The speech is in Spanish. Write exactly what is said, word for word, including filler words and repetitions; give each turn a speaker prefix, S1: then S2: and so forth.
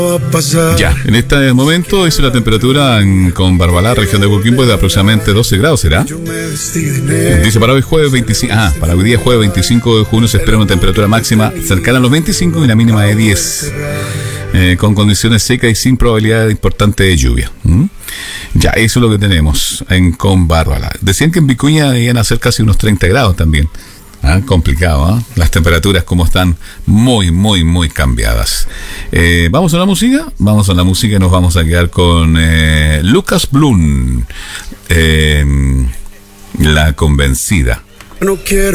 S1: Ya, en este momento es la temperatura en, con Barbalá, región de Coquimbo, de aproximadamente doce grados, ¿será? Dice para hoy jueves veinticinco, ah, para hoy día jueves veinticinco de junio se espera una temperatura máxima cercana a los veinticinco y una mínima de diez, eh, con condiciones secas y sin probabilidad importante de lluvia. ¿Mm? Ya, eso es lo que tenemos en con Barbalá. Decían que en Vicuña iban a ser casi unos treinta grados también. Ah, complicado, ¿eh? Las temperaturas como están muy, muy, muy cambiadas. Eh, ¿Vamos a la música? Vamos a la música y nos vamos a quedar con eh, Lucas Blum, eh, La Convencida.
S2: No quiero